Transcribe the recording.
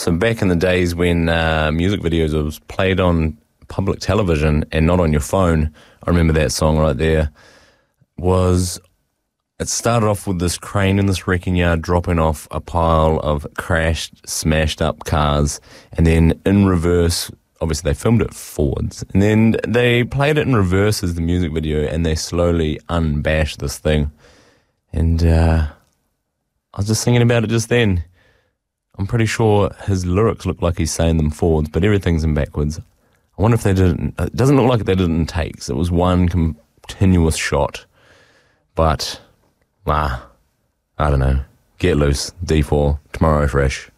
So back in the days when music videos was played on public television and not on your phone, I remember that song right there, it started off with this crane in this wrecking yard dropping off a pile of crashed, smashed up cars, and then in reverse, obviously they filmed it forwards, and then they played it in reverse as the music video, and they slowly unbashed this thing. And I was just thinking about it just then. I'm pretty sure his lyrics look like he's saying them forwards, but everything's in backwards. I wonder if they didn't. It doesn't look like they did it in takes. It was one continuous shot. But, I don't know. Get loose. D4. Tomorrow fresh.